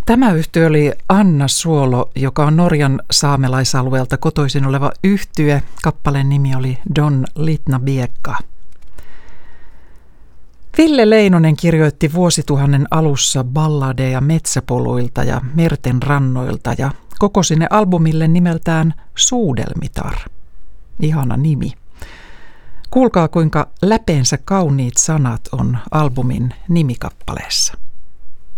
Tämä yhtye oli Anna Suolo, joka on Norjan saamelaisalueelta kotoisin oleva yhtye. Kappaleen nimi oli Don Litna Biekka. Ville Leinonen kirjoitti vuosituhannen alussa balladeja metsäpoluilta ja merten rannoilta ja kokosi ne albumille nimeltään Suudelmitar. Ihana nimi. Kuulkaa, kuinka läpeensä kauniit sanat on albumin nimikappaleessa.